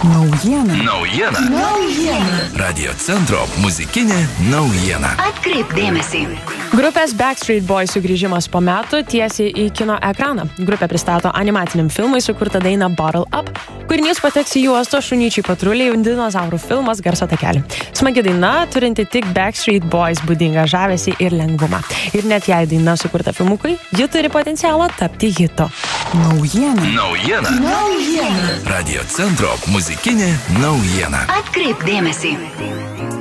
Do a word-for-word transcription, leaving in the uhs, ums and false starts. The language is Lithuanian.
Naujiena. Naujiena. Naujiena. Radio centro muzikinė naujiena. Atkreipk dėmesį. Grupės Backstreet Boys sugrįžimas po metų tiesiai į kino ekraną. Grupė pristato animaciniam filmui sukurtą dainą Bottle Up. Kūrinys pateks į juostos Šunyčiai patruliai dinozaurų filmas Garso takelį. Smagi daina, turinti tik Backstreet Boys būdingą žavesį ir lengvumą. Ir net jei daina sukurta filmukui, ji turi potencialą tapti hito. Naujiena. Naujiena. Naujiena. Radio centro muzikinė naujiena. Atkreipk dėmesį.